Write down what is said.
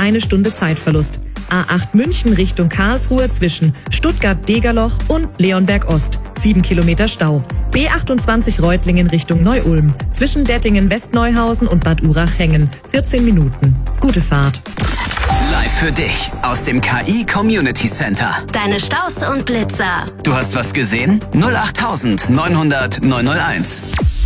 1 Stunde Zeitverlust. A8 München Richtung Karlsruhe zwischen Stuttgart-Degerloch und Leonberg-Ost. 7 Kilometer Stau. B28 Reutlingen Richtung Neu-Ulm. Zwischen Dettingen-Westneuhausen und Bad Urach-Hengen. 14 Minuten. Gute Fahrt. Live für dich aus dem KI Community Center. Deine Staus und Blitzer. Du hast was gesehen? 08900 901.